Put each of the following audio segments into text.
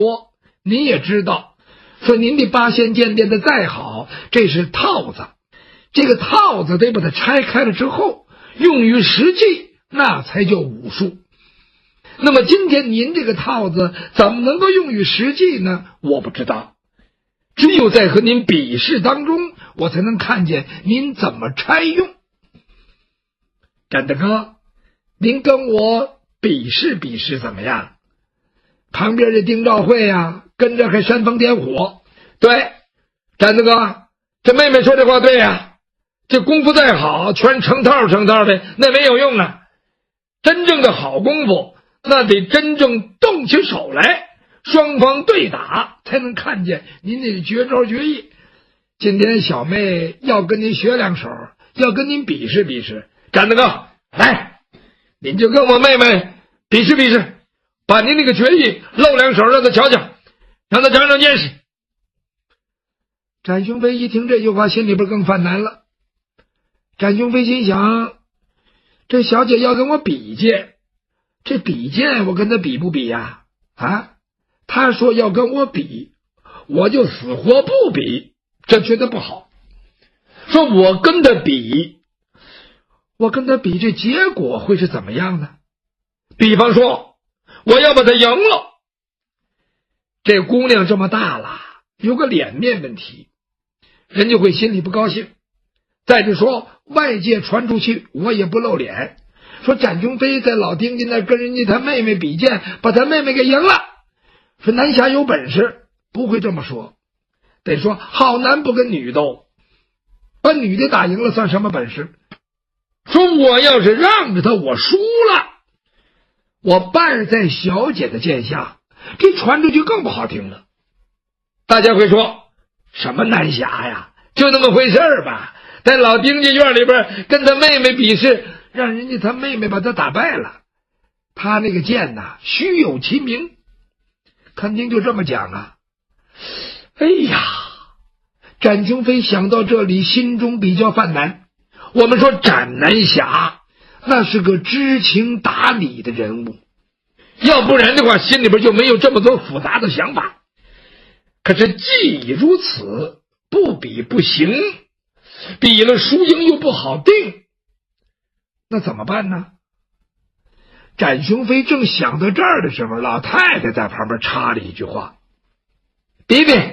你也知道，说您的八仙剑练得再好，这是套子，这个套子得把它拆开了之后用于实际，那才叫武术。那么今天您这个套子怎么能够用于实际呢？我不知道，只有在和您比试当中，我才能看见您怎么拆用。展大哥，您跟我比试比试怎么样？旁边这丁兆会啊，跟着还煽风点火。对，展大哥，这妹妹说这话对啊，这功夫再好，全成套的，那没有用啊。真正的好功夫，那得真正动起手来，双方对打，才能看见您那绝招绝艺。今天小妹要跟您学两手，要跟您比试比试。展大哥，来，您就跟我妹妹比试比试，把您那个绝艺露两手，让她瞧瞧，让她长长见识。展雄飞一听这句话，心里边更犯难了。展雄飞心想，这小姐要跟我比剑，这比剑我跟她比不比呀？她说要跟我比，我就死活不比，这觉得不好。说我跟她比，这结果会是怎么样呢？比方说，我要把她赢了，这姑娘这么大了，有个脸面问题，人就会心里不高兴。再者说，外界传出去我也不露脸，说展雄飞在老丁家那跟人家他妹妹比剑，把他妹妹给赢了，说南侠有本事，不会这么说，得说好男不跟女斗，把女的打赢了算什么本事？说我要是让着他，我输了，我败在小姐的剑下，这传出去更不好听了。大家会说什么南侠呀，就那么回事吧，在老丁家院里边跟他妹妹比试，让人家他妹妹把他打败了，他那个剑呐，虚有其名，肯定就这么讲啊。哎呀，展雄飞想到这里，心中比较犯难。我们说展南侠那是个知情达理的人物，要不然的话心里边就没有这么多复杂的想法。可是既已如此，不比不行，比了输赢又不好定，那怎么办呢？展雄飞正想到这儿的时候，老太太在旁边插了一句话：比比，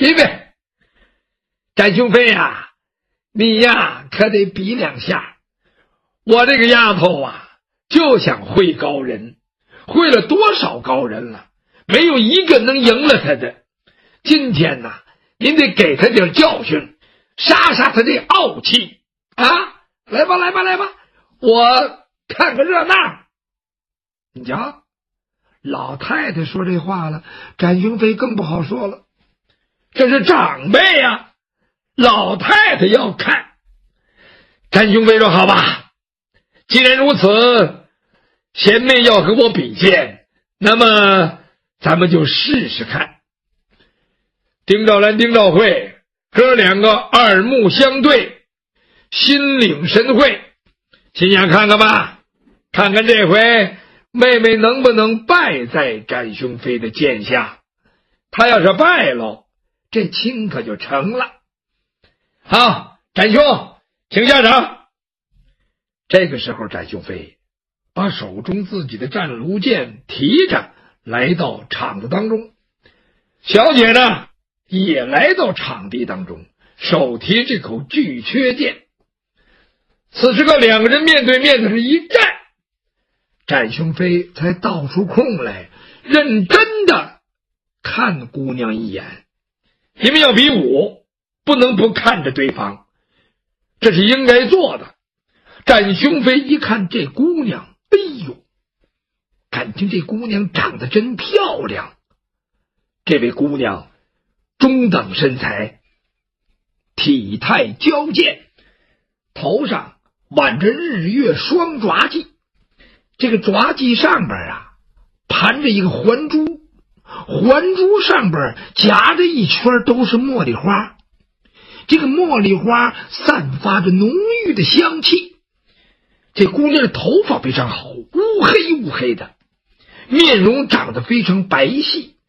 展雄飞呀，你呀可得比两下，我这个丫头啊就想会高人，会了多少高人了，没有一个能赢了他的。今天呐，您得给他点教训，杀杀他这傲气啊！来吧，我看个热闹。你瞧，老太太说这话了，展雄飞更不好说了，这是长辈呀，老太太要看。展雄飞说好吧，既然如此，贤妹要和我比剑，那么咱们就试试看。丁兆兰、丁兆会哥两个耳目相对，心领神会，亲眼看看吧，看看这回妹妹能不能败在展雄飞的剑下。他要是败了，这亲可就成了。好，展兄请下场。这个时候展雄飞把手中自己的战卢剑提着来到场子当中，小姐呢也来到场地当中，手提这口巨阙剑。此时个两个人面对面的是一战，展雄飞才倒出空来，认真的看姑娘一眼。你们要比武，不能不看着对方，这是应该做的。展雄飞一看这姑娘，哎呦，感情这姑娘长得真漂亮。这位姑娘中等身材，体态矫健，头上挽着日月双爪髻，这个爪髻上边啊盘着一个环珠，环珠上边夹着一圈都是茉莉花，这个茉莉花散发着浓郁的香气。这姑娘的头发非常好，乌黑的，面容长得非常白皙，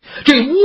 这巫